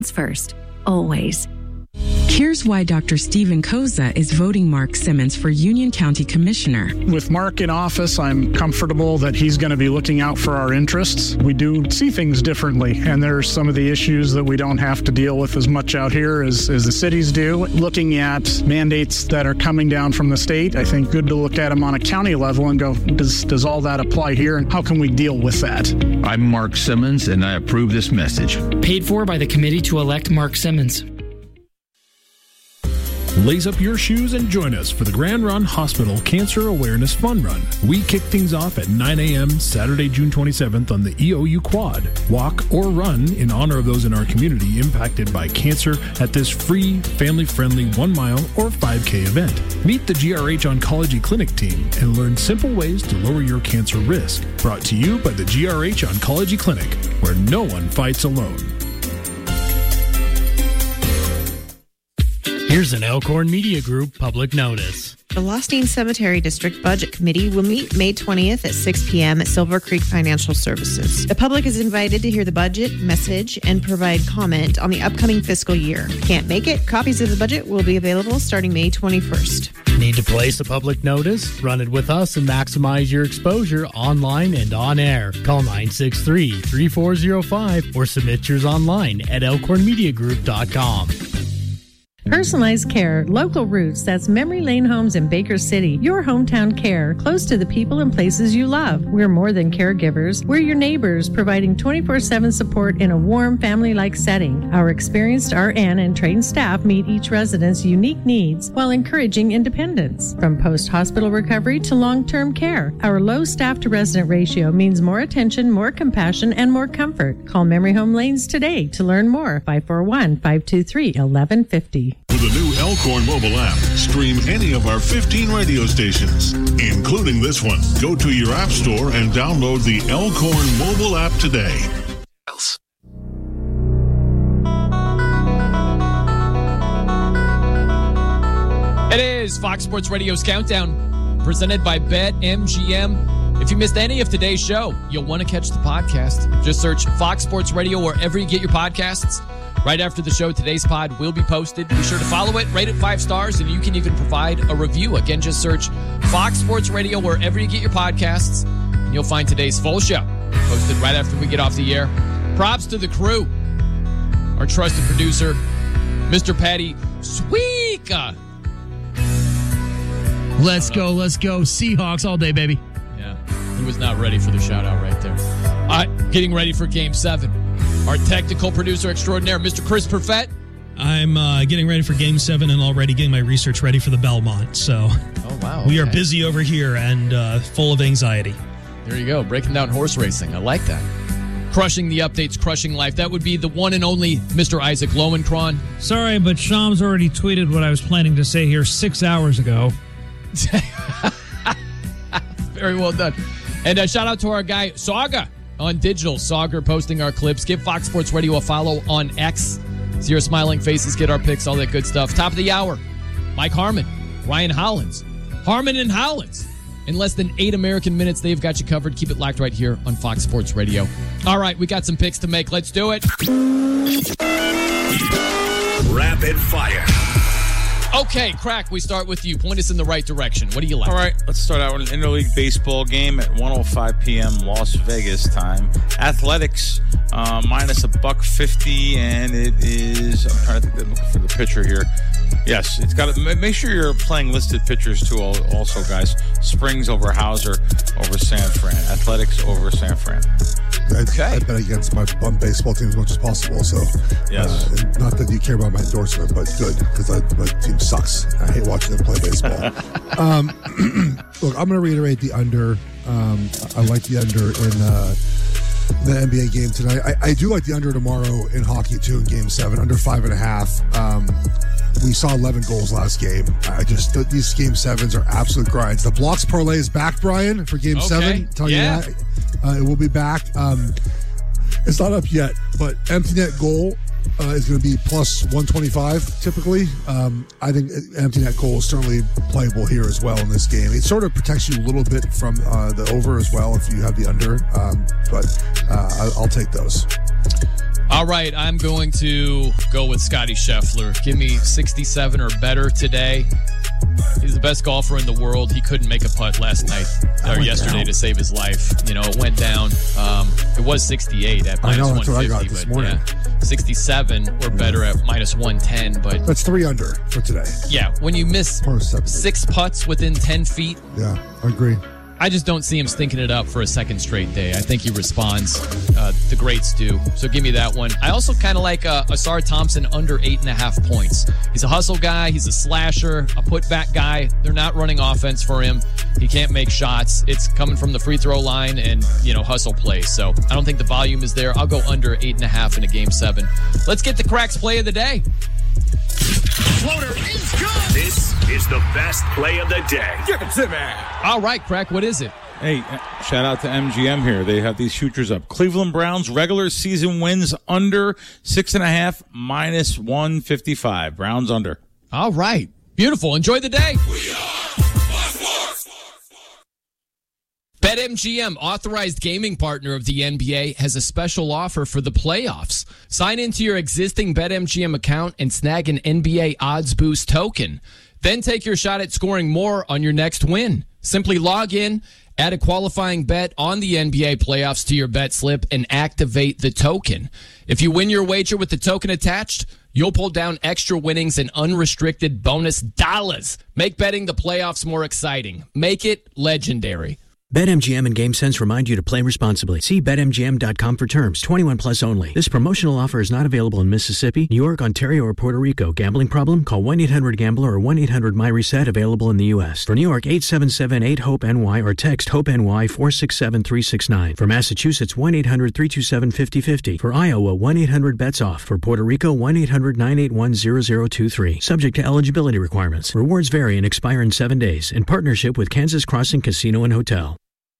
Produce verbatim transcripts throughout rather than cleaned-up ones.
first, always. Here's why Doctor Stephen Koza is voting Mark Simmons for Union County Commissioner. With Mark in office, I'm comfortable that he's going to be looking out for our interests. We do see things differently, and there's some of the issues that we don't have to deal with as much out here as, as the cities do. Looking at mandates that are coming down from the state, I think good to look at them on a county level and go, does, does all that apply here, and how can we deal with that? I'm Mark Simmons, and I approve this message. Paid for by the committee to elect Mark Simmons. Lace up your shoes and join us for the Grand Run Hospital Cancer Awareness Fun Run. We kick things off at nine a.m. Saturday, June twenty-seventh on the E O U Quad. Walk or run in honor of those in our community impacted by cancer at this free, family-friendly one-mile or five K event. Meet the G R H Oncology Clinic team and learn simple ways to lower your cancer risk. Brought to you by the G R H Oncology Clinic, where no one fights alone. Here's an Elkhorn Media Group public notice. The Lostine Cemetery District Budget Committee will meet May twentieth at six p.m. at Silver Creek Financial Services. The public is invited to hear the budget message and provide comment on the upcoming fiscal year. Can't make it? Copies of the budget will be available starting May twenty-first. Need to place a public notice? Run it with us and maximize your exposure online and on air. Call nine six three, three four zero five or submit yours online at elkhorn media group dot com. Personalized care, local roots, that's Memory Lane Homes in Baker City. Your hometown care, close to the people and places you love. We're more than caregivers. We're your neighbors, providing twenty-four seven support in a warm, family-like setting. Our experienced R N and trained staff meet each resident's unique needs while encouraging independence. From post-hospital recovery to long-term care, our low staff-to-resident ratio means more attention, more compassion, and more comfort. Call Memory Home Lanes today to learn more. five four one, five two three, one one five zero. With the new Elkhorn mobile app, stream any of our fifteen radio stations, including this one. Go to your app store and download the Elkhorn mobile app today. It is Fox Sports Radio's Countdown, presented by BetMGM. If you missed any of today's show, you'll want to catch the podcast. Just search Fox Sports Radio wherever you get your podcasts. Right after the show, today's pod will be posted. Be sure to follow it, rate it five stars, and you can even provide a review. Again, just search Fox Sports Radio wherever you get your podcasts, and you'll find today's full show posted right after we get off the air. Props to the crew. Our trusted producer, Mister Patty Sweeka. Let's go, let's go. Seahawks all day, baby. Yeah, he was not ready for the shout-out right there. All right, getting ready for Game seven. Our technical producer extraordinaire, Mister Chris Perfett. I'm uh, getting ready for Game seven and already getting my research ready for the Belmont. So oh, wow, we okay. are busy over here and uh, full of anxiety. There you go, breaking down horse racing. I like that. Crushing the updates, crushing life. That would be the one and only Mister Isaac Lowenkron. Sorry, but Shams already tweeted what I was planning to say here six hours ago. Very well done. And a shout out to our guy, Saga, on digital. Sauger posting our clips. Give Fox Sports Radio a follow on X. See our smiling faces, get our pics, all that good stuff. Top of the hour, Mike Harmon, Ryan Hollins. Harmon and Hollins. In less than eight American minutes, they've got you covered. Keep it locked right here on Fox Sports Radio. All right, we got some picks to make. Let's do it. Rapid fire. Okay, Crack, we start with you. Point us in the right direction. What do you like? All right, let's start out with an interleague baseball game at one oh five p.m. Las Vegas time. Athletics uh, minus a buck fifty, and it is. I'm trying to think. Looking for the pitcher here. Yes, it's got to make sure you're playing listed pitchers too. Also, guys, Springs over Hauser over San Fran. Athletics over San Fran. Okay. I, I bet against my bum baseball team as much as possible. So, yes. Uh, not that you care about my endorsement, but good, because my team sucks. I hate watching them play baseball. um, look, I'm going to reiterate the under. Um, I like the under in uh, the N B A game tonight. I, I do like the under tomorrow in hockey too in Game Seven, under five and a half. Um, we saw eleven goals last game. I just these Game Sevens are absolute grinds. The blocks parlay is back, Brian, for Game okay. Seven. Tell yeah. you that uh, it will be back. Um, it's not up yet, but empty net goal uh, is going to be plus one twenty-five typically. Um, I think empty net goal is certainly playable here as well in this game. It sort of protects you a little bit from uh, the over as well if you have the under, um, but uh, I'll take those. All right, I'm going to go with Scotty Scheffler. Give me sixty-seven or better today. He's the best golfer in the world. He couldn't make a putt last night or yesterday down. to save his life. You know, it went down. Um, it was sixty-eight at minus I know, that's one fifty. what I got this but morning. Yeah, sixty-seven or better at minus one ten. But that's three under for today. Yeah, when you miss six putts within ten feet. Yeah, I agree. I just don't see him stinking it up for a second straight day. I think he responds. Uh, the greats do. So give me that one. I also kind of like uh, Asar Thompson under eight and a half points. He's a hustle guy. He's a slasher, a putback guy. They're not running offense for him. He can't make shots. It's coming from the free throw line and, you know, hustle plays. So I don't think the volume is there. I'll go under eight and a half in a game seven. Let's get the Cracks play of the day. Floater is good. This is the best play of the day. Give it to me. All right, Crack, what is it? Hey, shout out to M G M here. They have these futures up. Cleveland Browns regular season wins under six and a half, minus one fifty-five. Browns under. All right. Beautiful. Enjoy the day. We are BetMGM, authorized gaming partner of the N B A, has a special offer for the playoffs. Sign into your existing BetMGM account and snag an N B A Odds Boost token. Then take your shot at scoring more on your next win. Simply log in, add a qualifying bet on the N B A playoffs to your bet slip, and activate the token. If you win your wager with the token attached, you'll pull down extra winnings and unrestricted bonus dollars. Make betting the playoffs more exciting. Make it legendary. BetMGM and GameSense remind you to play responsibly. See Bet M G M dot com for terms. twenty-one plus only. This promotional offer is not available in Mississippi, New York, Ontario, or Puerto Rico. Gambling problem? Call one eight hundred gambler or one eight hundred my reset. Available in the U S. For New York, eight seven seven eight hope N Y or text HOPE-NY four six seven three six nine. For Massachusetts, one eight hundred three two seven five zero five zero. For Iowa, one eight hundred bets off. For Puerto Rico, one eight hundred nine eight one zero zero two three. Subject to eligibility requirements. Rewards vary and expire in seven days. In partnership with Kansas Crossing Casino and Hotel.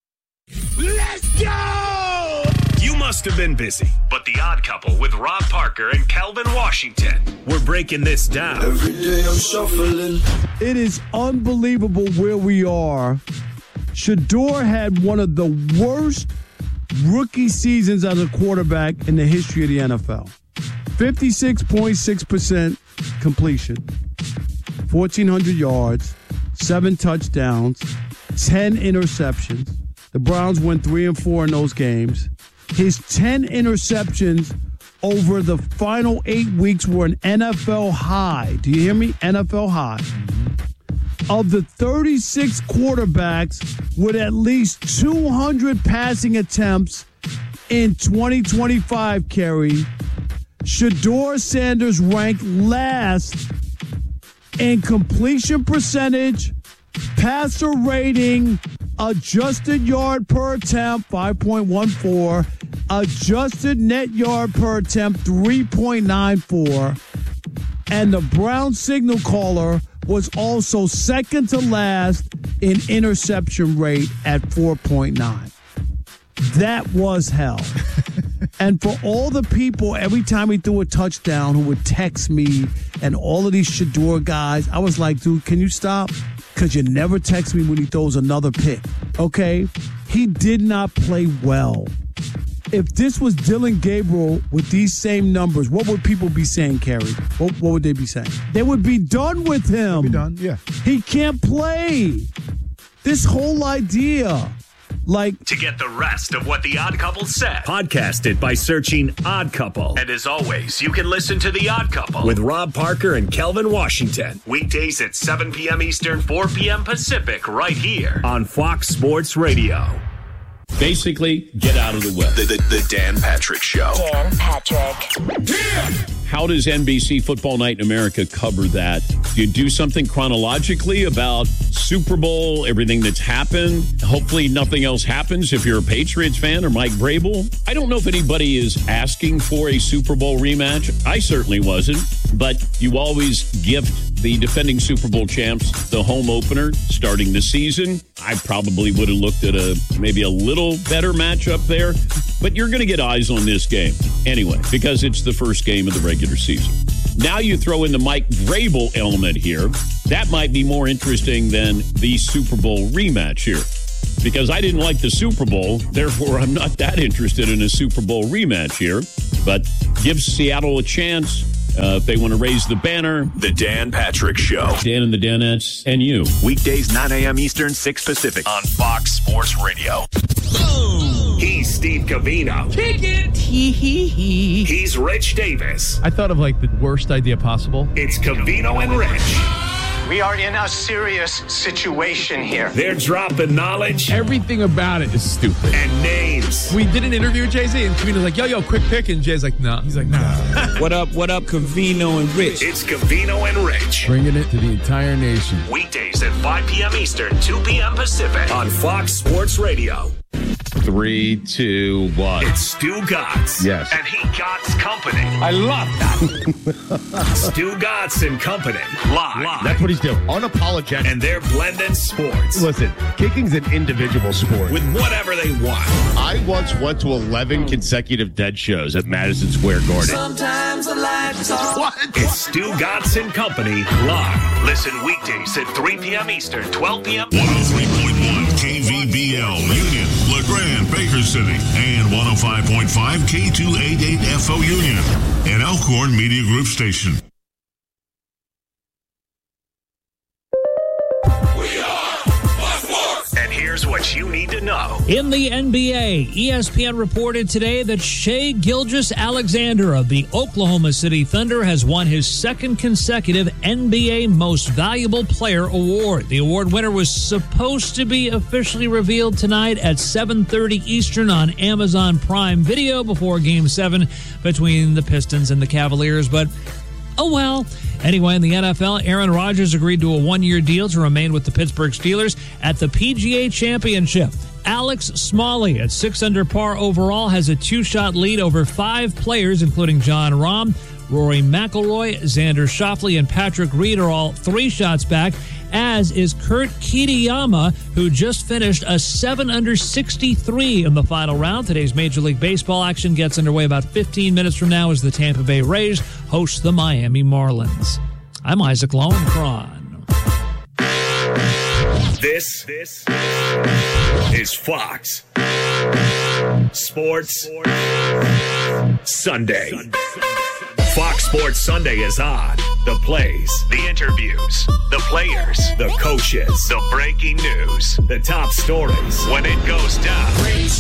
Let's go! You must have been busy, but The Odd Couple with Rob Parker and Kelvin Washington. We're breaking this down. Every day I'm shuffling. It is unbelievable where we are. Shedeur had one of the worst rookie seasons as a quarterback in the history of the N F L. fifty-six point six percent completion, fourteen hundred yards, seven touchdowns, ten interceptions. The Browns went three and four in those games. His ten interceptions over the final eight weeks were an N F L high. Do you hear me? N F L high. Mm-hmm. Of the thirty-six quarterbacks with at least two hundred passing attempts in twenty twenty-five, Kerry, Shedeur Sanders ranked last in completion percentage, passer rating, adjusted yard per attempt, five point one four. Adjusted net yard per attempt, three point nine four. And the Brown signal caller was also second to last in interception rate at four point nine. That was hell. And for all the people, every time he threw a touchdown, who would text me and all of these Shedeur guys, I was like, dude, can you stop? Because you never text me when he throws another pick, okay? He did not play well. If this was Dylan Gabriel with these same numbers, what would people be saying, Kerry? What, what would they be saying? They would be done with him. Be done, yeah. He can't play. This whole idea, like... To get the rest of what The Odd Couple said, podcast it by searching Odd Couple. And as always, you can listen to The Odd Couple with Rob Parker and Kelvin Washington. Weekdays at seven p.m. Eastern, four p.m. Pacific, right here on Fox Sports Radio. Basically, get out of the way. The, the, the Dan Patrick Show. Dan Patrick. Yeah. How does N B C Football Night in America cover that? Do you do something chronologically about Super Bowl, everything that's happened? Hopefully nothing else happens if you're a Patriots fan or Mike Vrabel. I don't know if anybody is asking for a Super Bowl rematch. I certainly wasn't. But you always gift the defending Super Bowl champs the home opener starting the season. I probably would have looked at a maybe a little better matchup there. But you're going to get eyes on this game anyway, because it's the first game of the regular season. Now you throw in the Mike Vrabel element here. That might be more interesting than the Super Bowl rematch here. Because I didn't like the Super Bowl, therefore I'm not that interested in a Super Bowl rematch here. But gives Seattle a chance uh, if they want to raise the banner. The Dan Patrick Show. Dan and the Danettes and you. Weekdays, nine a.m. Eastern, six Pacific on Fox Sports Radio. He's Steve Covino. Kick it. Hee hee hee. He's Rich Davis. I thought of like the worst idea possible. It's Covino and Rich. We are in a serious situation here. They're dropping knowledge. Everything about it is stupid. And names. We did an interview with Jay-Z, and Covino's like, yo, yo, quick pick. And Jay's like, nah. He's like, nah. What up, what up, Covino and Rich? It's Covino and Rich. Bringing it to the entire nation. Weekdays at five p.m. Eastern, two p.m. Pacific on Fox Sports Radio. Three, two, one. It's Stu Gatz. Yes. And he Gatz Company. I love that. Stu Gatz and Company. Live. Live. That's what he's doing. Unapologetic. And they're blending sports. Listen, kicking's an individual sport. With whatever they want. I once went to eleven consecutive dead shows at Madison Square Garden. Sometimes the lights are... What? It's Stu Gatz and Company. Live. Listen weekdays at three p.m. Eastern, twelve p.m. one oh three point one K V B L, Union, LeGrand, Baker City, and one oh five point five K two eighty-eight F O Union, an Elkhorn Media Group station. And here's what you need to know. In the N B A, E S P N reported today that Shai Gilgeous-Alexander of the Oklahoma City Thunder has won his second consecutive N B A Most Valuable Player award. The award winner was supposed to be officially revealed tonight at seven thirty Eastern on Amazon Prime Video before Game seven between the Pistons and the Cavaliers, but oh well. Anyway, in the N F L, Aaron Rodgers agreed to a one-year deal to remain with the Pittsburgh Steelers at the P G A Championship. Alex Smalley, at six under par overall, has a two-shot lead over five players, including Jon Rahm, Rory McIlroy, Xander Schauffele, and Patrick Reed are all three shots back, as is Kurt Kitayama, who just finished a seven under sixty-three in the final round. Today's Major League Baseball action gets underway about fifteen minutes from now as the Tampa Bay Rays host the Miami Marlins. I'm Isaac Lowenkron. This, this is Fox Sports Sunday. Fox Sports Sunday is on. The plays, the interviews, the players, the coaches, the breaking news, the top stories. When it goes down,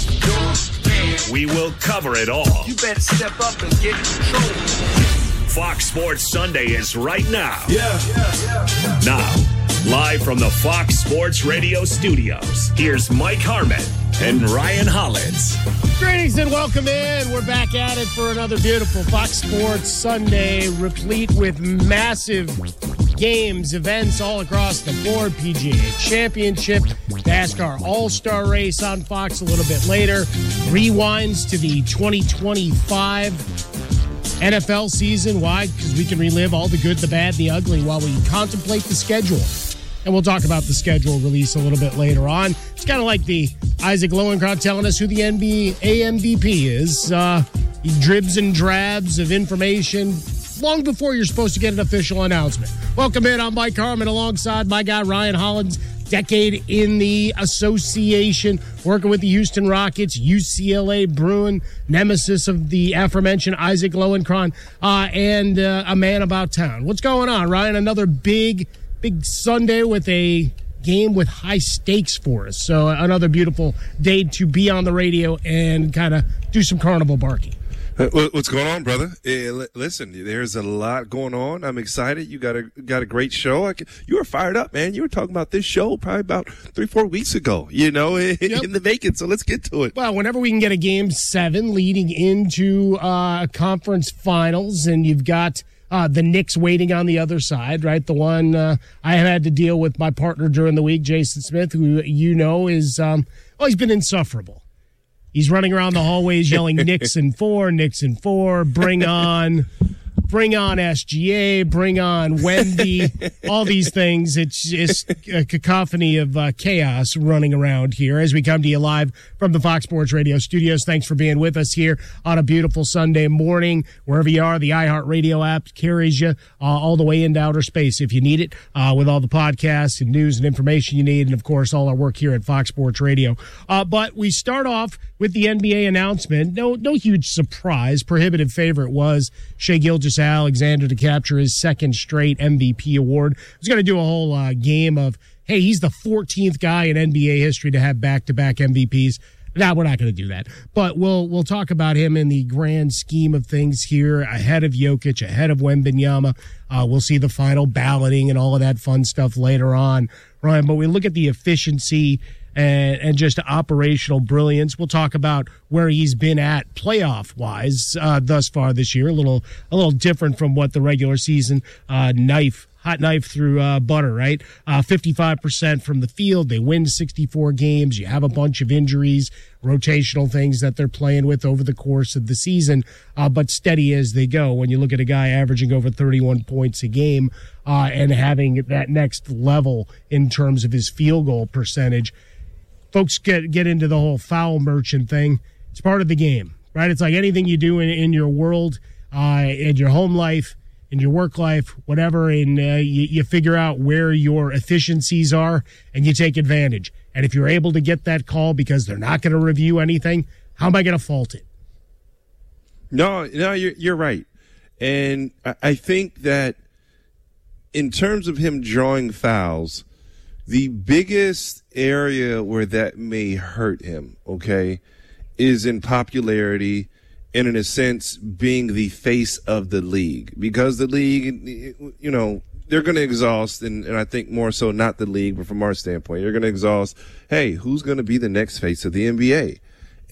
we will cover it all. You better step up and get in control. Fox Sports Sunday is right now. Yeah, yeah, yeah, yeah. Now, live from the Fox Sports Radio studios, here's Mike Harmon and Ryan Hollins. Greetings and welcome in. We're back at it for another beautiful Fox Sports Sunday, replete with massive games, events all across the board. P G A Championship, NASCAR All-Star Race on Fox a little bit later. Rewinds to the twenty twenty-five N F L season. Why? Because we can relive all the good, the bad, the ugly while we contemplate the schedule. And we'll talk about the schedule release a little bit later on. It's kind of like the Isaac Lowenkron telling us who the N B A M V P is. Uh, dribs and drabs of information long before you're supposed to get an official announcement. Welcome in. I'm Mike Harmon alongside my guy Ryan Hollins. Decade in the association, working with the Houston Rockets, U C L A Bruin, nemesis of the aforementioned Isaac Lowenkron, uh, and uh, a man about town. What's going on, Ryan? Another big, big Sunday with a game with high stakes for us. So another beautiful day to be on the radio and kind of do some carnival barking. What's going on, brother? Uh, listen, there's a lot going on. I'm excited. You got a got a great show. I can, you were fired up, man. You were talking about this show probably about three, four weeks ago, you know, in, yep. in the making. So let's get to it. Well, whenever we can get a game seven leading into uh, conference finals, and you've got uh, the Knicks waiting on the other side, right? The one uh, I have had to deal with my partner during the week, Jason Smith, who you know is, um, well, he's been insufferable. He's running around the hallways yelling, Knicks in four, Knicks in four, bring on. bring on S G A, bring on Wemby, all these things. It's just a cacophony of uh, chaos running around here as we come to you live from the Fox Sports Radio studios. Thanks for being with us here on a beautiful Sunday morning. Wherever you are, the iHeartRadio app carries you uh, all the way into outer space if you need it, uh, with all the podcasts and news and information you need, and, of course, all our work here at Fox Sports Radio. Uh, but we start off with the N B A announcement. No, no huge surprise. Prohibitive favorite was Shai Gilgeous-Alexander to capture his second straight M V P award. I was going to do a whole uh, game of, hey, he's the fourteenth guy in N B A history to have back-to-back M V Ps. No, we're not going to do that. But we'll we'll talk about him in the grand scheme of things here, ahead of Jokic, ahead of Wembanyama. Uh, we'll see the final balloting and all of that fun stuff later on, Ryan. But we look at the efficiency and, and just operational brilliance. We'll talk about where he's been at playoff-wise uh, thus far this year. A little a little different from what the regular season uh, knife hot knife through uh, butter, right? Uh, fifty-five percent from the field. They win sixty-four games. You have a bunch of injuries, rotational things that they're playing with over the course of the season, uh, but steady as they go. When you look at a guy averaging over thirty-one points a game uh, and having that next level in terms of his field goal percentage, folks get, get into the whole foul merchant thing. It's part of the game, right? It's like anything you do in, in your world, uh, in your home life, in your work life, whatever, and uh, you, you figure out where your efficiencies are and you take advantage. And if you're able to get that call because they're not going to review anything, how am I going to fault it? No, no, you're, you're right. And I, I think that in terms of him drawing fouls, the biggest area where that may hurt him, okay, is in popularity and, in a sense, being the face of the league. Because the league, you know, they're going to exhaust, and, and I think more so not the league, but from our standpoint, you're going to exhaust, hey, who's going to be the next face of the N B A?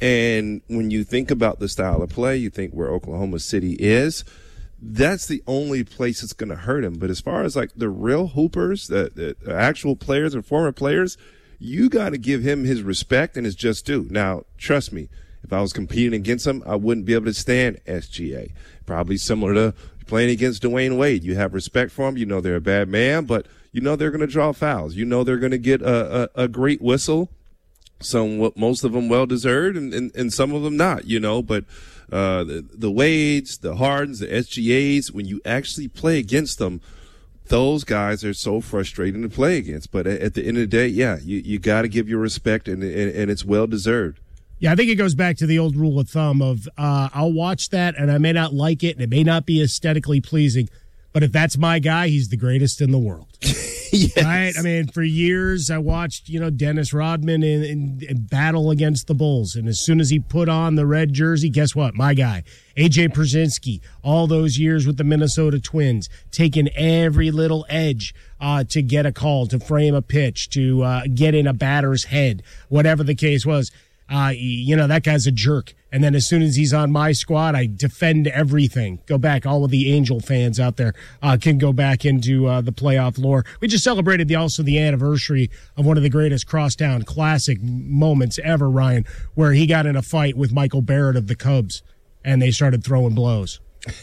And when you think about the style of play, you think where Oklahoma City is, that's the only place it's going to hurt him. But as far as like the real hoopers, the, the actual players and former players, you got to give him his respect and his just due. Now, trust me, if I was competing against him, I wouldn't be able to stand S G A. Probably similar to playing against Dwayne Wade. You have respect for him. You know they're a bad man, but you know they're going to draw fouls. You know they're going to get a, a, a great whistle. Some, most of them well-deserved, and, and, and some of them not, you know. But uh, the, the Wades, the Hardens, the S G As, when you actually play against them, those guys are so frustrating to play against. But at, at the end of the day, yeah, you, you got to give your respect, and, and, and it's well-deserved. Yeah, I think it goes back to the old rule of thumb of uh, I'll watch that, and I may not like it, and it may not be aesthetically pleasing, but if that's my guy, he's the greatest in the world. Yes. Right? I mean, for years, I watched, you know, Dennis Rodman in, in, in battle against the Bulls. And as soon as he put on the red jersey, guess what? My guy, A J Przynski, all those years with the Minnesota Twins, taking every little edge uh, to get a call, to frame a pitch, to uh, get in a batter's head, whatever the case was. Uh, you know, that guy's a jerk. And then as soon as he's on my squad, I defend everything. Go back. All of the Angel fans out there uh, can go back into uh, the playoff lore. We just celebrated the also the anniversary of one of the greatest crosstown classic moments ever, Ryan, where he got in a fight with Michael Barrett of the Cubs, and they started throwing blows.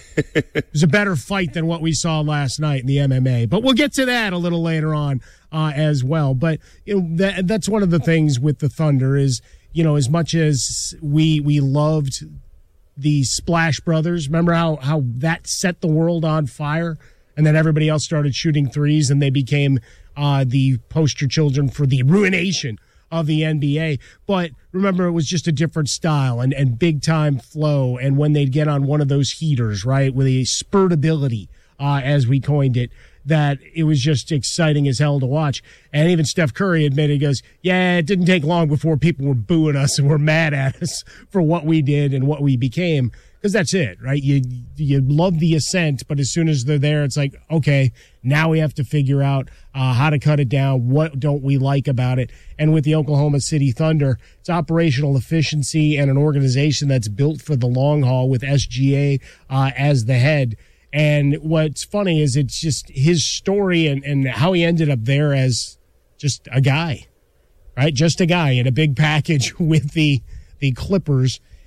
It was a better fight than what we saw last night in the M M A. But we'll get to that a little later on uh, as well. But you know, that, that's one of the things with the Thunder is, you know, as much as we we loved the Splash Brothers, remember how, how that set the world on fire? And then everybody else started shooting threes, and they became uh, the poster children for the ruination of the N B A. But remember, it was just a different style and, and big-time flow. And when they'd get on one of those heaters, right, with a spurtability, uh, as we coined it, that it was just exciting as hell to watch. And even Steph Curry admitted, he goes, yeah, it didn't take long before people were booing us and were mad at us for what we did and what we became. Because that's it, right? You you love the ascent, but as soon as they're there, it's like, okay, now we have to figure out uh, how to cut it down. What don't we like about it? And with the Oklahoma City Thunder, it's operational efficiency and an organization that's built for the long haul with S G A uh, as the head. And what's funny is it's just his story and, and how he ended up there as just a guy, right? Just a guy in a big package with the the Clippers.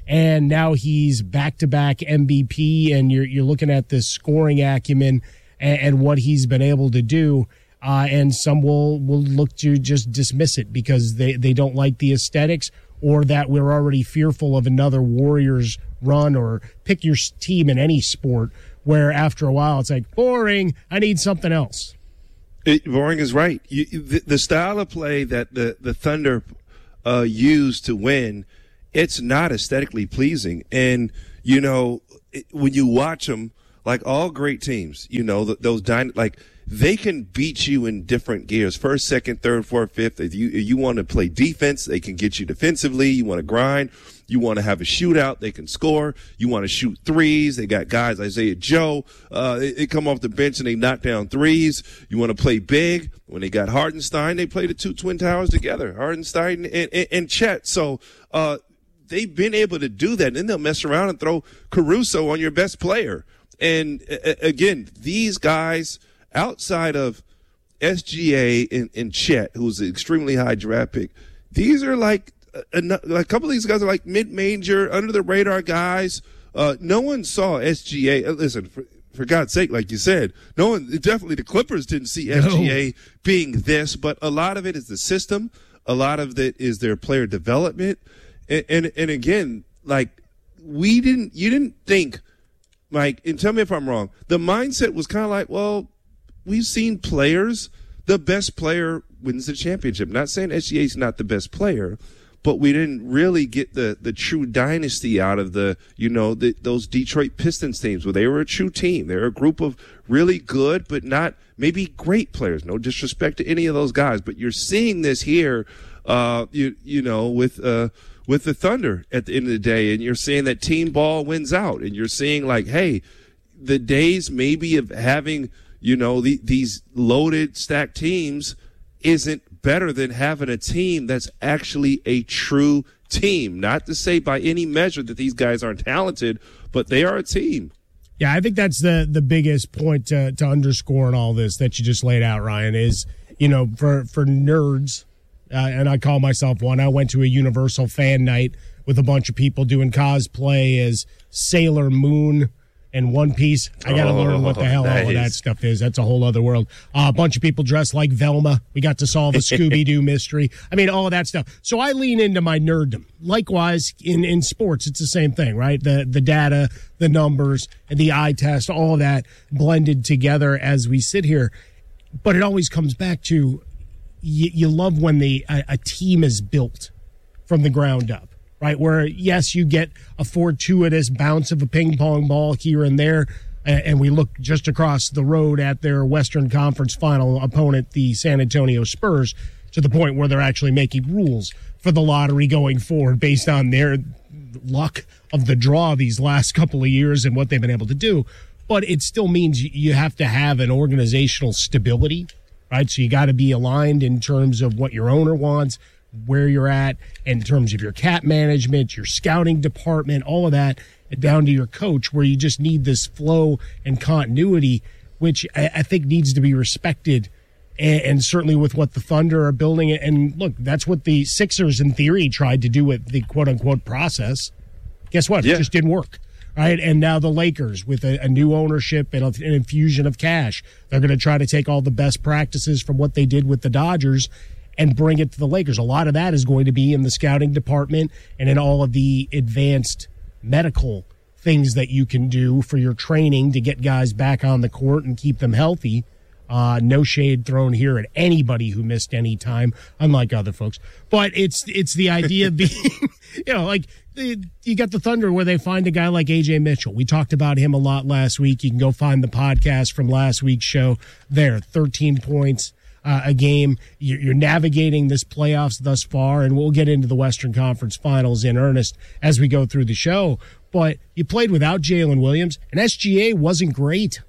and now he's back-to-back M V P, and you're you're looking at this scoring acumen and, and what he's been able to do. Uh, and some will, will look to just dismiss it because they, they don't like the aesthetics, or that we're already fearful of another Warriors run, or pick your team in any sport where after a while it's like, boring, I need something else. It, boring is right. You, the, the style of play that the, the Thunder uh, use to win, it's not aesthetically pleasing. And, you know, it, when you watch them, like all great teams, you know, th- those dyna- like they can beat you in different gears. First, second, third, fourth, fifth. If you, if you want to play defense, they can get you defensively. You want to grind. You want to have a shootout, they can score. You want to shoot threes. They got guys, Isaiah Joe, uh, they, they come off the bench and they knock down threes. You want to play big. When they got Hartenstein, they played the two Twin Towers together, Hartenstein and, and, and Chet. So, uh, they've been able to do that. And then they'll mess around and throw Caruso on your best player. And uh, again, these guys outside of S G A and, and Chet, who's an extremely high draft pick, these are like, A, a couple of these guys are like mid-major, under-the-radar guys. Uh, no one saw S G A. Uh, listen, for, for God's sake, like you said, no one, definitely the Clippers didn't see S G A no. being this, but a lot of it is the system. A lot of it is their player development. And, and, and again, like, we didn't, you didn't think, Mike, and tell me if I'm wrong, the mindset was kind of like, well, we've seen players, the best player wins the championship. Not saying S G A is not the best player, but we didn't really get the, the true dynasty out of the, you know, the, those Detroit Pistons teams where they were a true team. They were a group of really good, but not maybe great players. No disrespect to any of those guys, but you're seeing this here, uh, you, you know, with, uh, with the Thunder at the end of the day, and you're seeing that team ball wins out, and you're seeing like, hey, the days maybe of having, you know, the, these loaded, stacked teams isn't better than having a team that's actually a true team. Not to say by any measure that these guys aren't talented, but they are a team. Yeah, I think that's the the biggest point to, to underscore in all this that you just laid out, Ryan, is, you know, for, for nerds, uh, and I call myself one, I went to a Universal fan night with a bunch of people doing cosplay as Sailor Moon and One Piece. I got to oh, learn what the hell nice. all of that stuff is. That's a whole other world. Uh, a bunch of people dressed like Velma. We got to solve a Scooby-Doo mystery. I mean, all of that stuff. So I lean into my nerddom. Likewise, in, in sports, it's the same thing, right? The the data, the numbers, and the eye test, all of that blended together as we sit here. But it always comes back to you, you love when the a, a team is built from the ground up. Right, where, yes, you get a fortuitous bounce of a ping pong ball here and there, and we look just across the road at their Western Conference final opponent, the San Antonio Spurs, to the point where they're actually making rules for the lottery going forward based on their luck of the draw these last couple of years and what they've been able to do. But it still means you have to have an organizational stability, right? So you got to be aligned in terms of what your owner wants, where you're at in terms of your cap management, your scouting department, all of that, down to your coach, where you just need this flow and continuity, which I, I think needs to be respected. And, and certainly with what the Thunder are building. And look, that's what the Sixers in theory tried to do with the quote unquote process. Guess what? Yeah. It just didn't work. Right. And now the Lakers with a, a new ownership and an infusion of cash, they're going to try to take all the best practices from what they did with the Dodgers and bring it to the Lakers. A lot of that is going to be in the scouting department and in all of the advanced medical things that you can do for your training to get guys back on the court and keep them healthy. Uh, no shade thrown here at anybody who missed any time, unlike other folks. But it's it's the idea of being, you know, like the, you got the Thunder where they find a guy like A J Mitchell. We talked about him a lot last week. You can go find the podcast from last week's show there. thirteen points. Uh, a game. You're navigating this playoffs thus far, and we'll get into the Western Conference Finals in earnest as we go through the show. But you played without Jalen Williams, and S G A wasn't great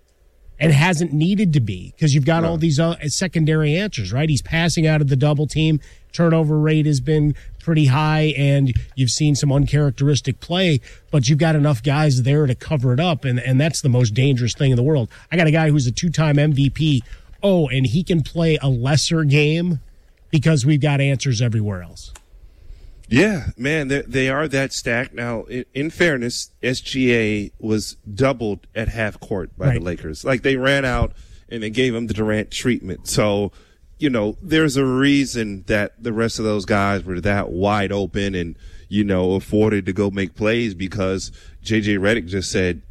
and hasn't needed to be because you've got no. all these uh, secondary answers, right? He's passing out of the double team. Turnover rate has been pretty high, and you've seen some uncharacteristic play, but you've got enough guys there to cover it up, and, and that's the most dangerous thing in the world. I got a guy who's a two-time M V P. Oh, and he can play a lesser game because we've got answers everywhere else. Yeah, man, they, they are that stacked. Now, in, in fairness, S G A was doubled at half court by Right. the Lakers. Like, they ran out and they gave him the Durant treatment. So, you know, there's a reason that the rest of those guys were that wide open and, you know, afforded to go make plays because J J Redick just said,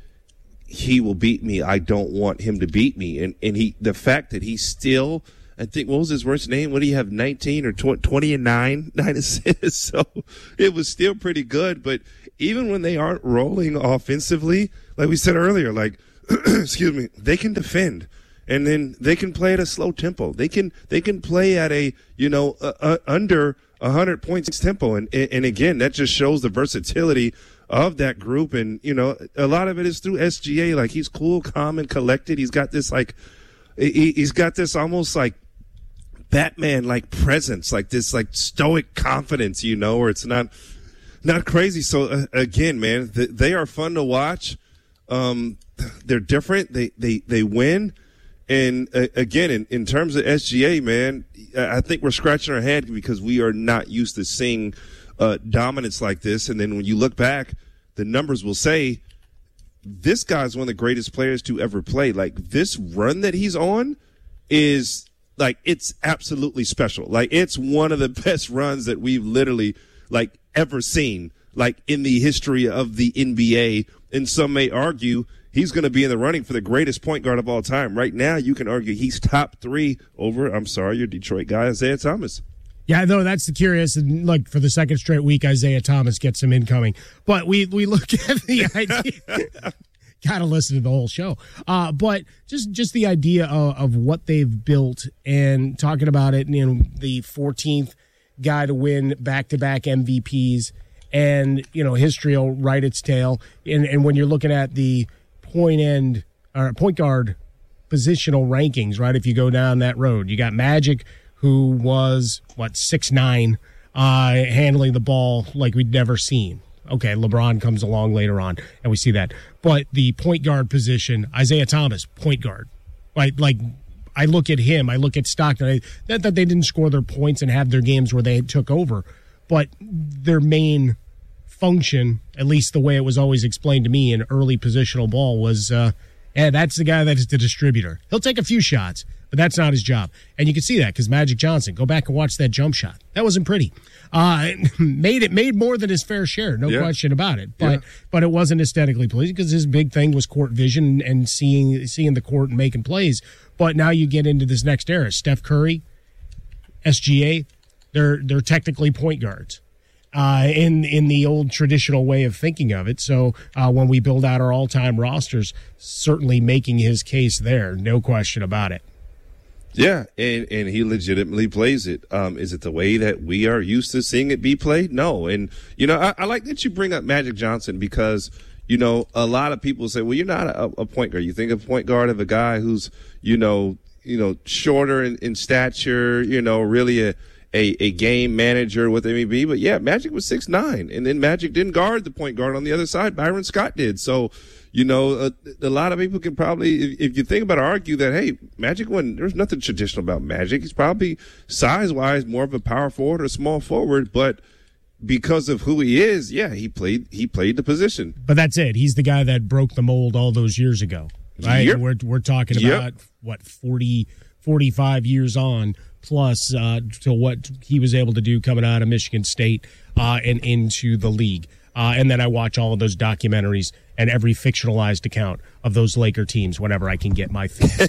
he will beat me. I don't want him to beat me. And, and he, the fact that he still, I think, what was his worst name? What do you have, nineteen or twenty and nine, nine assists? So it was still pretty good. But even when they aren't rolling offensively, like we said earlier, like, excuse me, they can defend. And then they can play at a slow tempo. They can, they can play at a, you know, uh, uh, under a hundred points tempo. And, and again, that just shows the versatility of that group. And, you know, a lot of it is through S G A. Like, he's cool, calm, and collected. He's got this, like, he, he's got this almost like Batman-like presence, like this, like, stoic confidence, you know, where it's not, not crazy. So, uh, again, man, th- they are fun to watch. Um, they're different. They, they, they win. And uh, again, in, in terms of S G A, man, I think we're scratching our head because we are not used to seeing uh, dominance like this. And then when you look back, the numbers will say this guy's one of the greatest players to ever play. Like, this run that he's on is like, it's absolutely special. Like, it's one of the best runs that we've literally like ever seen, like in the history of the N B A. And some may argue he's going to be in the running for the greatest point guard of all time. Right now, you can argue he's top three over, I'm sorry, your Detroit guy, Isaiah Thomas. Yeah, no, that's the curious. And look, for the second straight week, Isaiah Thomas gets some incoming. But we we look at the idea. Gotta listen to the whole show. Uh, but just just the idea of, of what they've built and talking about it, you know, the fourteenth guy to win back-to-back M V Ps, and, you know, history will write its tale. And, and when you're looking at the point end or point guard positional rankings, right? If you go down that road, you got Magic, who was what six nine, uh, handling the ball like we'd never seen. Okay, LeBron comes along later on, and we see that. But the point guard position, Isaiah Thomas, point guard, right? Like, I look at him, I look at Stockton. I, not that they didn't score their points and have their games where they took over, but their main function, at least the way it was always explained to me in early positional ball, was, uh, yeah, that's the guy that is the distributor. He'll take a few shots, but that's not his job. And you can see that because Magic Johnson, go back and watch that jump shot. That wasn't pretty. Uh, made it made more than his fair share, no Yeah. question about it. But Yeah. but it wasn't aesthetically pleasing because his big thing was court vision and seeing seeing the court and making plays. But now you get into this next era. Steph Curry, S G A, they're they're technically point guards. Uh, in in the old traditional way of thinking of it. So uh, when we build out our all-time rosters, certainly making his case there, no question about it. Yeah, and, and he legitimately plays it. Um, is it the way that we are used to seeing it be played? No. And, you know, I, I like that you bring up Magic Johnson because, you know, a lot of people say, well, you're not a, a point guard. You think of point guard of a guy who's, you know, you know, shorter in, in stature, you know, really a, a, a game manager, what they may be. But, yeah, Magic was six nine, and then Magic didn't guard the point guard on the other side. Byron Scott did. So, you know, a, a lot of people can probably, if, if you think about it, argue that, hey, Magic wasn't, there's nothing traditional about Magic. He's probably size-wise more of a power forward or small forward, but because of who he is, yeah, he played he played the position. But that's it. He's the guy that broke the mold all those years ago, right? Yep. We're we're talking Yep. about, what, forty, forty-five years on, plus uh, to what he was able to do coming out of Michigan State uh, and into the league. Uh, and then I watch all of those documentaries and every fictionalized account of those Laker teams whenever I can get my feet.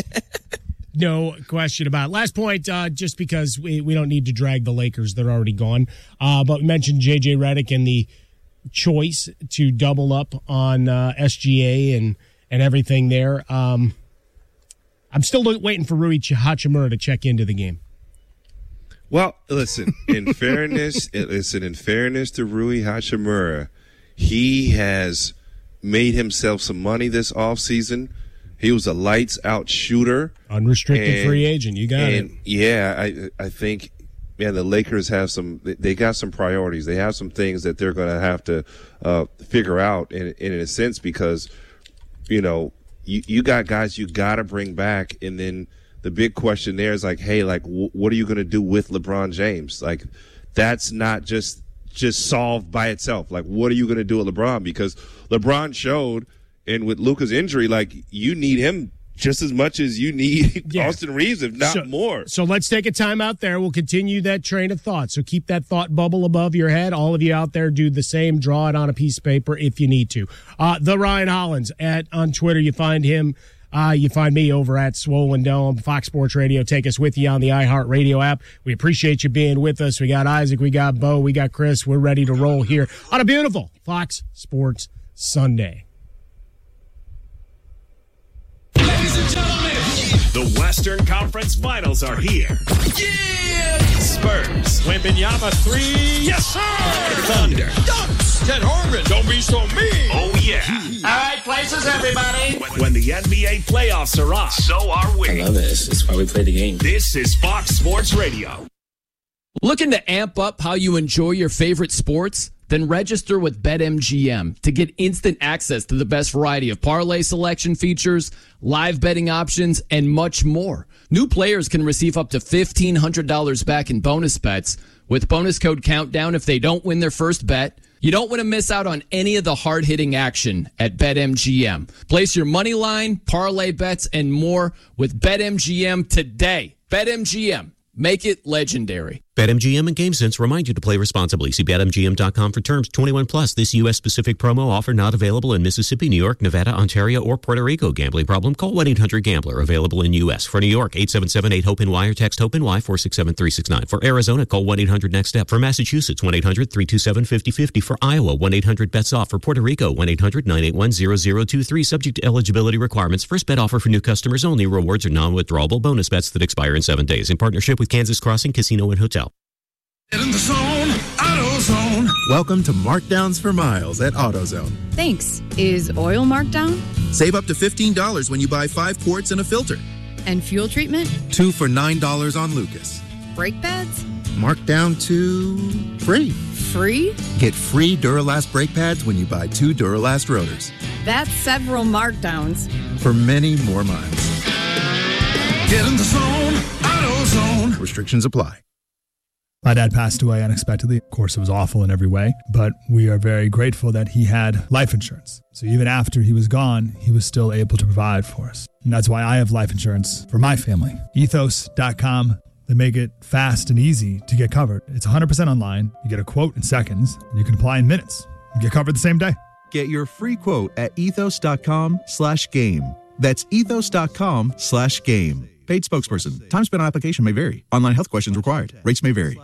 No question about it. Last point, uh, just because we, we don't need to drag the Lakers. They're already gone. Uh, but we mentioned J J Redick and the choice to double up on uh, S G A and, and everything there. Um, I'm still waiting for Rui Hachimura to check into the game. Well, listen, in fairness, listen, in fairness to Rui Hachimura, he has made himself some money this offseason. He was a lights-out shooter. Unrestricted and, free agent. You got and, it. Yeah, I I think, man, the Lakers have some, they got some priorities. They have some things that they're going to have to uh, figure out in, in a sense because, you know, you, you got guys you got to bring back, and then the big question there is like, hey, like, w- what are you going to do with LeBron James? Like, that's not just just solved by itself. Like, what are you going to do with LeBron? Because LeBron showed, and with Luka's injury, like, you need him just as much as you need yeah. Austin Reeves, if not so, more. So let's take a time out there. We'll continue that train of thought. So keep that thought bubble above your head. All of you out there, do the same. Draw it on a piece of paper if you need to. Uh, the Ryan Hollins at on Twitter. You find him. Uh, you find me over at Swollen Dome, Fox Sports Radio. Take us with you on the iHeartRadio app. We appreciate you being with us. We got Isaac, we got Bo, we got Chris. We're ready to roll here on a beautiful Fox Sports Sunday. Ladies and gentlemen, the Western Conference Finals are here. Yeah! Spurs. Wembanyama three. Yes, sir! Thunder. Dunks. Ted Harmon. Don't be so mean. Oh, yeah. All right, places, everybody. When the N B A playoffs are on, so are we. I love this. It's why we play the game. This is Fox Sports Radio. Looking to amp up how you enjoy your favorite sports? Then register with BetMGM to get instant access to the best variety of parlay selection features, live betting options, and much more. New players can receive up to fifteen hundred dollars back in bonus bets with bonus code COUNTDOWN if they don't win their first bet. You don't want to miss out on any of the hard-hitting action at BetMGM. Place your money line, parlay bets, and more with BetMGM today. BetMGM. Make it legendary. BetMGM and GameSense remind you to play responsibly. See Bet M G M dot com for terms. twenty-one plus. This U S-specific promo offer not available in Mississippi, New York, Nevada, Ontario, or Puerto Rico. Gambling problem? Call one eight hundred gambler. Available in U S. For New York, eight seven seven eight hope N Y or text HOPE-NY four six seven three six nine. For Arizona, call one eight hundred next step. For Massachusetts, one eight hundred three two seven five zero five zero. For Iowa, one eight hundred bets off. For Puerto Rico, one eight hundred nine eight one zero zero two three. Subject to eligibility requirements. First bet offer for new customers only. Rewards are non-withdrawable bonus bets that expire in seven days. In partnership with Kansas Crossing Casino and Hotel. Get in the zone, AutoZone. Welcome to Markdowns for Miles at AutoZone. Thanks. Is oil marked down? Save up to fifteen dollars when you buy five quarts and a filter. And fuel treatment? Two for nine dollars on Lucas. Brake pads? Marked down to free. Free? Get free Duralast brake pads when you buy two Duralast rotors. That's several markdowns. For many more miles. Get in the zone, AutoZone. Restrictions apply. My dad passed away unexpectedly. Of course, it was awful in every way, but we are very grateful that he had life insurance. So even after he was gone, he was still able to provide for us. And that's why I have life insurance for my family. ethos dot com. They make it fast and easy to get covered. It's one hundred percent online. You get a quote in seconds, and you can apply in minutes. You get covered the same day. Get your free quote at ethos dot com slash game. That's ethos dot com slash game. Paid spokesperson. Time spent on application may vary. Online health questions required. Rates may vary.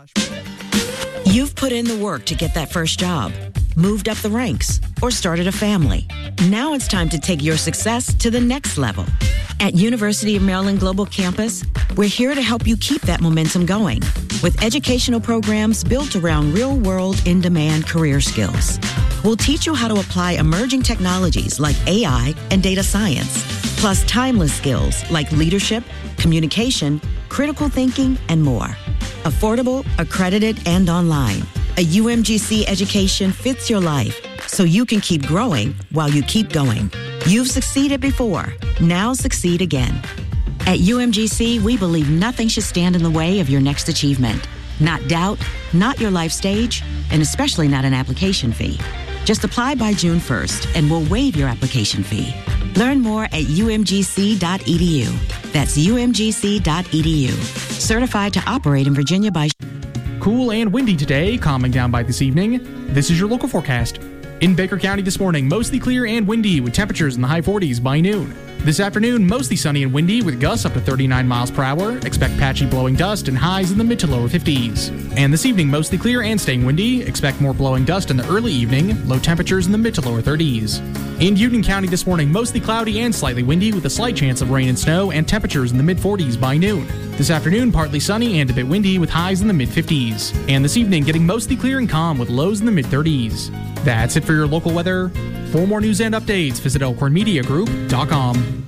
You've put in the work to get that first job, moved up the ranks, or started a family. Now it's time to take your success to the next level. At University of Maryland Global Campus, we're here to help you keep that momentum going with educational programs built around real-world, in-demand career skills. We'll teach you how to apply emerging technologies like A I and data science, plus timeless skills like leadership, communication, critical thinking, and more. Affordable, accredited, and online. A U M G C education fits your life so you can keep growing while you keep going. You've succeeded before. Now succeed again. At U M G C, we believe nothing should stand in the way of your next achievement. Not doubt, not your life stage, and especially not an application fee. Just apply by June first and we'll waive your application fee. Learn more at U M G C dot E D U. That's U M G C dot E D U. Certified to operate in Virginia by... Cool and windy today, calming down by this evening. This is your local forecast. In Baker County this morning, mostly clear and windy with temperatures in the high forties by noon. This afternoon, mostly sunny and windy with gusts up to thirty-nine miles per hour. Expect patchy blowing dust and highs in the mid to lower fifties. And this evening, mostly clear and staying windy. Expect more blowing dust in the early evening. Low temperatures in the mid to lower thirties. In Union County this morning, mostly cloudy and slightly windy with a slight chance of rain and snow and temperatures in the mid forties by noon. This afternoon, partly sunny and a bit windy with highs in the mid fifties. And this evening, getting mostly clear and calm with lows in the mid thirties. That's it for your local weather. For more news and updates, visit elkhorn media group dot com.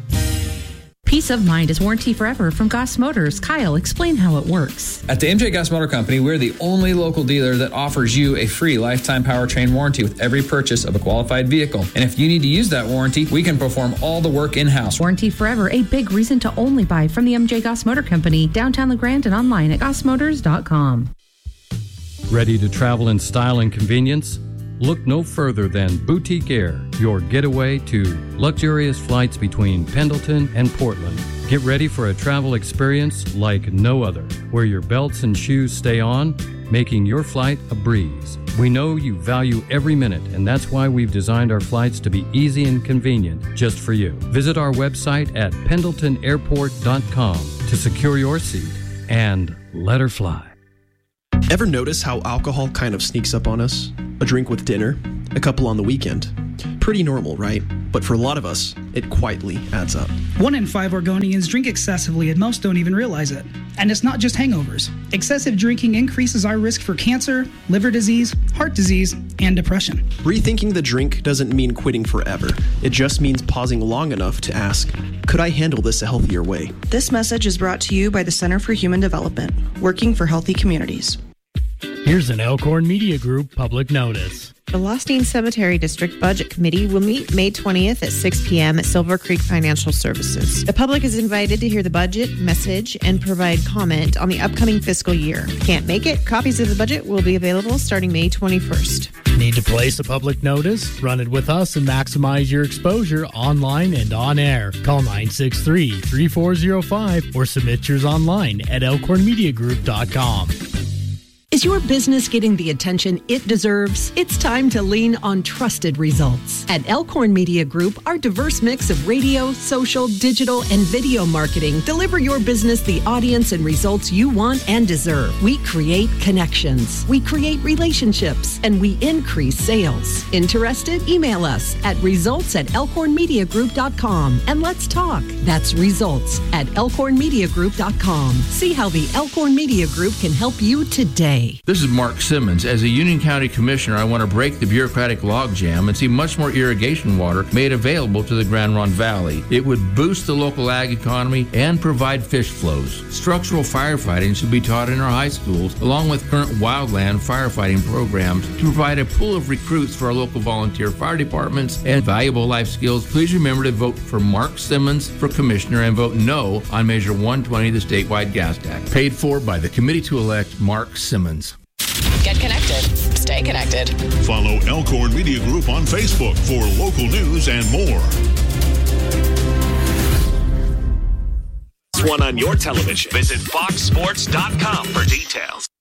Peace of mind is warranty forever from Goss Motors. Kyle, explain how it works. At the M J Goss Motor Company, we're the only local dealer that offers you a free lifetime powertrain warranty with every purchase of a qualified vehicle. And if you need to use that warranty, we can perform all the work in-house. Warranty forever, a big reason to only buy from the M J Goss Motor Company, downtown LeGrand and online at goss motors dot com. Ready to travel in style and convenience? Look no further than Boutique Air, your getaway to luxurious flights between Pendleton and Portland. Get ready for a travel experience like no other, where your belts and shoes stay on, making your flight a breeze. We know you value every minute, and that's why we've designed our flights to be easy and convenient just for you. Visit our website at pendleton airport dot com to secure your seat and let her fly. Ever notice how alcohol kind of sneaks up on us? A drink with dinner, a couple on the weekend. Pretty normal, right? But for a lot of us, it quietly adds up. One in five Oregonians drink excessively, and most don't even realize it. And it's not just hangovers. Excessive drinking increases our risk for cancer, liver disease, heart disease, and depression. Rethinking the drink doesn't mean quitting forever. It just means pausing long enough to ask, could I handle this a healthier way? This message is brought to you by the Center for Human Development, working for healthy communities. Here's an Elkhorn Media Group public notice. The Lostine Cemetery District Budget Committee will meet May twentieth at six p.m. at Silver Creek Financial Services. The public is invited to hear the budget message and provide comment on the upcoming fiscal year. Can't make it? Copies of the budget will be available starting May twenty-first. Need to place a public notice? Run it with us and maximize your exposure online and on air. Call nine six three, three four zero five or submit yours online at elkhorn media group dot com. Is your business getting the attention it deserves? It's time to lean on trusted results. At Elkhorn Media Group, our diverse mix of radio, social, digital, and video marketing deliver your business the audience and results you want and deserve. We create connections, we create relationships, and we increase sales. Interested? Email us at results at elkhorn media group dot com and let's talk. That's results at elkhorn media group dot com. See how the Elkhorn Media Group can help you today. This is Mark Simmons. As a Union County Commissioner, I want to break the bureaucratic logjam and see much more irrigation water made available to the Grand Ronde Valley. It would boost the local ag economy and provide fish flows. Structural firefighting should be taught in our high schools, along with current wildland firefighting programs to provide a pool of recruits for our local volunteer fire departments and valuable life skills. Please remember to vote for Mark Simmons for Commissioner and vote no on Measure one twenty, the statewide gas tax. Paid for by the committee to elect Mark Simmons. Get connected. Stay connected. Follow Elkhorn Media Group on Facebook for local news and more. One on your television. Visit fox sports dot com for details.